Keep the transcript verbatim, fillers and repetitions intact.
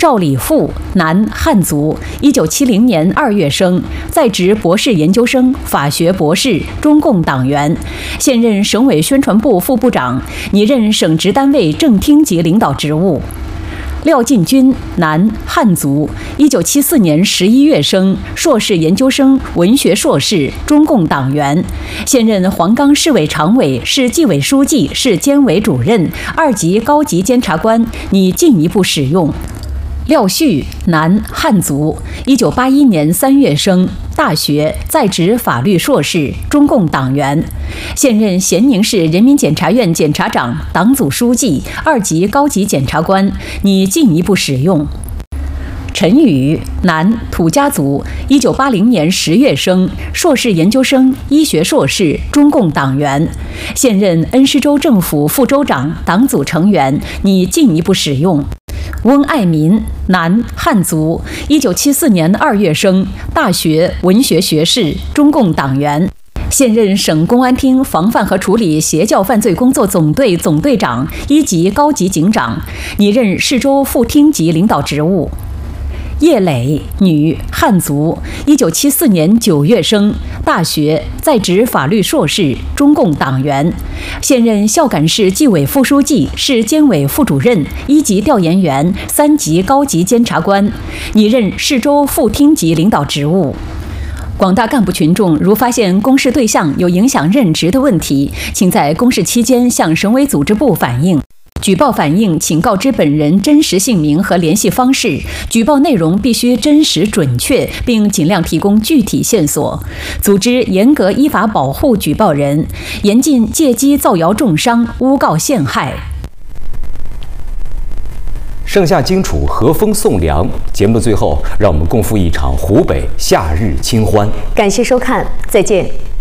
赵礼富，男，汉族，一九七零年二月生，在职博士研究生，法学博士，中共党员，现任省委宣传部副部长，拟任省直单位正厅级领导职务。廖进军，男，汉族，一九七四年十一月生，硕士研究生，文学硕士，中共党员，现任黄冈市委常委、市纪委书记、市监委主任、二级高级监察官，拟进一步使用。廖旭，男，汉族，一九八一年三月生，大学，在职法律硕士，中共党员，现任咸宁市人民检察院检察长、党组书记、二级高级检察官，拟进一步使用。陈宇，男，土家族，一九八零年十月生，硕士研究生，医学硕士，中共党员，现任恩施州政府副州长、党组成员，拟进一步使用。翁爱民，男，汉族，一九七四年二月生，大学文学学士，中共党员，现任省公安厅防范和处理邪教犯罪工作总队总队长、一级高级警长，拟任市州副厅级领导职务。叶磊，女，汉族，一九七四年九月生，大学，在职法律硕士，中共党员，现任孝感市纪委副书记、市监委副主任、一级调研员、三级高级监察官，拟任市州副厅级领导职务。广大干部群众如发现公示对象有影响任职的问题，请在公示期间向省委组织部反映。举报反映请告知本人真实姓名和联系方式，举报内容必须真实准确，并尽量提供具体线索。组织严格依法保护举报人，严禁借机造谣重伤、诬告陷害。 盛夏荆楚，和风送凉。节目的最后，让我们共赴一场湖北夏日清欢。 感谢收看，再见。